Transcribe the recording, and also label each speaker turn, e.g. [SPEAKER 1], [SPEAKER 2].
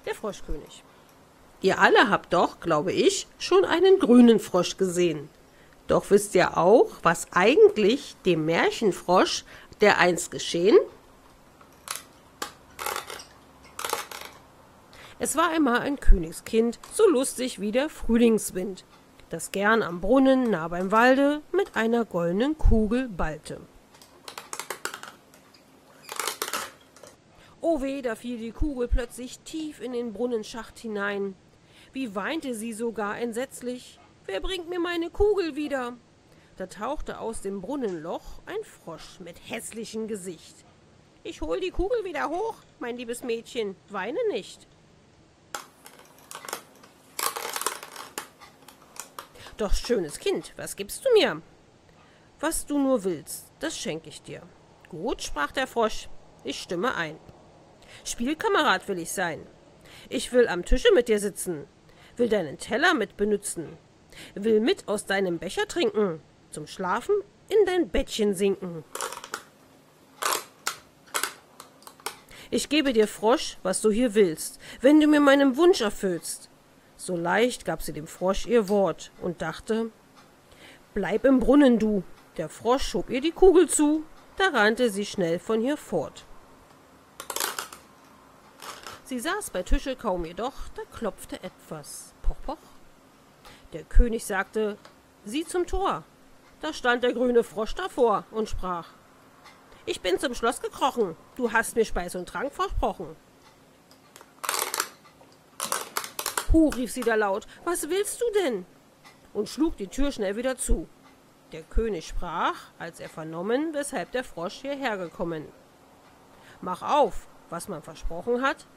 [SPEAKER 1] der Froschkönig. Ihr alle habt doch, glaube ich, schon einen grünen Frosch gesehen. Doch wisst ihr auch, was eigentlich dem Märchenfrosch dereinst geschehen? Es war einmal ein Königskind, so lustig wie der Frühlingswind, das gern am Brunnen nah beim Walde mit einer goldenen Kugel ballte. Oh weh, da fiel die Kugel plötzlich tief in den Brunnenschacht hinein. Wie weinte sie sogar entsetzlich. Wer bringt mir meine Kugel wieder? Da tauchte aus dem Brunnenloch ein Frosch mit hässlichem Gesicht. Ich hol die Kugel wieder hoch, mein liebes Mädchen, weine nicht. Doch, schönes Kind, was gibst du mir? Was du nur willst, das schenk ich dir. Gut, sprach der Frosch, ich stimme ein. Spielkamerad will ich sein. Ich will am Tische mit dir sitzen, will deinen Teller mit benützen, will mit aus deinem Becher trinken, zum Schlafen in dein Bettchen sinken. Ich gebe dir, Frosch, was du hier willst, wenn du mir meinen Wunsch erfüllst. So leicht gab sie dem Frosch ihr Wort und dachte, bleib im Brunnen, du. Der Frosch schob ihr die Kugel zu, da rannte sie schnell von hier fort. Sie saß bei Tische kaum jedoch, da klopfte etwas. Poch, poch. Der König sagte, sieh zum Tor. Da stand der grüne Frosch davor und sprach, ich bin zum Schloss gekrochen, du hast mir Speis und Trank versprochen. Hu, rief sie da laut, was willst du denn? Und schlug die Tür schnell wieder zu. Der König sprach, als er vernommen, weshalb der Frosch hierher gekommen. Mach auf, was man versprochen hat,